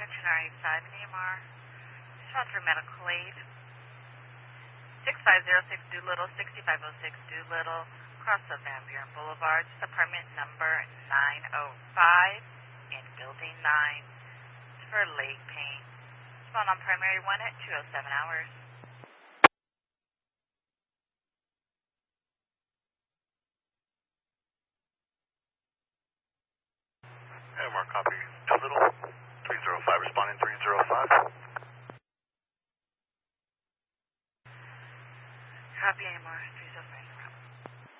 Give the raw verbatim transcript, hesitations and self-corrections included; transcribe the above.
Section R eighty-five in E M R. Shot for medical aid. six five zero six Doolittle, sixty-five oh six Doolittle, cross of Van Buren Boulevard, apartment number nine oh five in building nine. It's for leg pain. Spawn on primary one at two oh seven hours. M R copy. Doolittle, three zero five responding three zero five.